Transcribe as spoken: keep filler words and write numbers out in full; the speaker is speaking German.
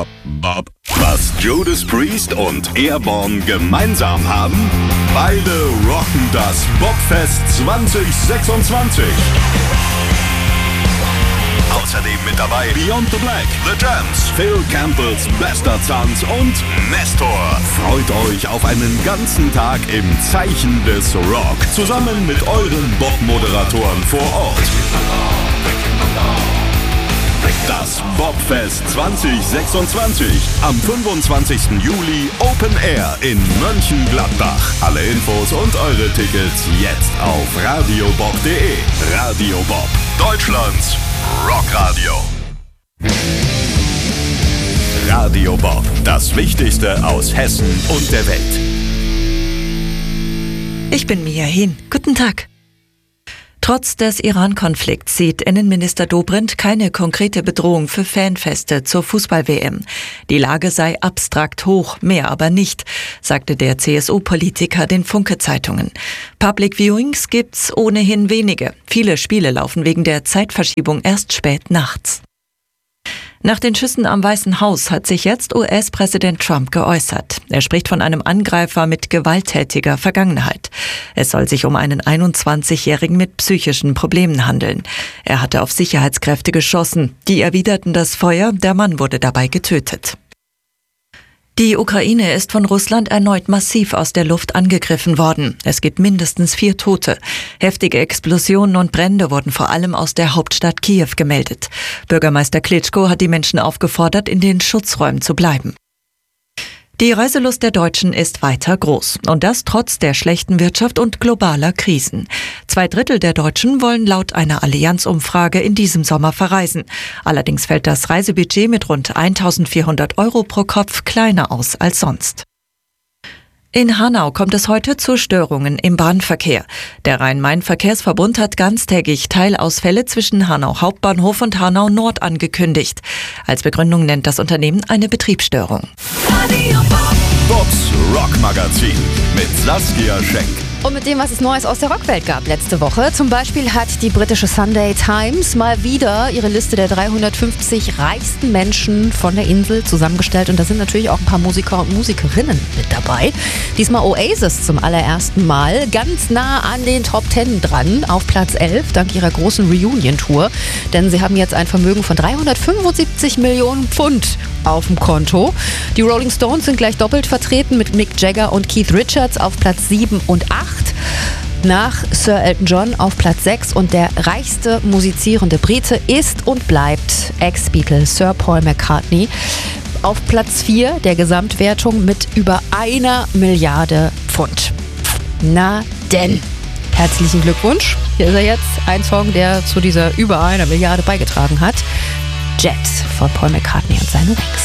Bob. Was Judas Priest und Airborne gemeinsam haben? Beide rocken das Bobfest zwanzig sechsundzwanzig. Außerdem mit dabei Beyond the Black, The Jams, Phil Campbells Bester Zanz und Nestor. Freut euch auf einen ganzen Tag im Zeichen des Rock. Zusammen mit euren Bob-Moderatoren vor Ort. Das Bobfest zwanzig sechsundzwanzig. Am fünfundzwanzigsten Juli Open Air in Mönchengladbach. Alle Infos und eure Tickets jetzt auf radiobob punkt de. Radio Bob, Deutschlands Rockradio. Radio Bob, das Wichtigste aus Hessen und der Welt. Ich bin Mia Hin. Guten Tag. Trotz des Iran-Konflikts sieht Innenminister Dobrindt keine konkrete Bedrohung für Fanfeste zur Fußball-W M. Die Lage sei abstrakt hoch, mehr aber nicht, sagte der C S U-Politiker den Funke-Zeitungen. Public Viewings gibt's ohnehin wenige. Viele Spiele laufen wegen der Zeitverschiebung erst spät nachts. Nach den Schüssen am Weißen Haus hat sich jetzt U S-Präsident Trump geäußert. Er spricht von einem Angreifer mit gewalttätiger Vergangenheit. Es soll sich um einen einundzwanzigjährigen mit psychischen Problemen handeln. Er hatte auf Sicherheitskräfte geschossen. Die erwiderten das Feuer. Der Mann wurde dabei getötet. Die Ukraine ist von Russland erneut massiv aus der Luft angegriffen worden. Es gibt mindestens vier Tote. Heftige Explosionen und Brände wurden vor allem aus der Hauptstadt Kiew gemeldet. Bürgermeister Klitschko hat die Menschen aufgefordert, in den Schutzräumen zu bleiben. Die Reiselust der Deutschen ist weiter groß. Und das trotz der schlechten Wirtschaft und globaler Krisen. Zwei Drittel der Deutschen wollen laut einer Allianz-Umfrage in diesem Sommer verreisen. Allerdings fällt das Reisebudget mit rund eintausendvierhundert Euro pro Kopf kleiner aus als sonst. In Hanau kommt es heute zu Störungen im Bahnverkehr. Der Rhein-Main-Verkehrsverbund hat ganztägig Teilausfälle zwischen Hanau Hauptbahnhof und Hanau Nord angekündigt. Als Begründung nennt das Unternehmen eine Betriebsstörung. Bobs Rockmagazin mit Saskia Schenk. Und mit dem, was es Neues aus der Rockwelt gab letzte Woche. Zum Beispiel hat die britische Sunday Times mal wieder ihre Liste der dreihundertfünfzig reichsten Menschen von der Insel zusammengestellt. Und da sind natürlich auch ein paar Musiker und Musikerinnen mit dabei. Diesmal Oasis zum allerersten Mal. Ganz nah an den Top Ten dran, auf Platz elf, dank ihrer großen Reunion-Tour. Denn sie haben jetzt ein Vermögen von dreihundertfünfundsiebzig Millionen Pfund auf dem Konto. Die Rolling Stones sind gleich doppelt vertreten mit Mick Jagger und Keith Richards auf Platz sieben und acht. Nach Sir Elton John auf Platz sechs und der reichste musizierende Brite ist und bleibt Ex-Beatle Sir Paul McCartney auf Platz vier der Gesamtwertung mit über einer Milliarde Pfund. Na denn, herzlichen Glückwunsch. Hier ist er jetzt, ein Song, der zu dieser über einer Milliarde beigetragen hat. Jet von Paul McCartney und seine Wings.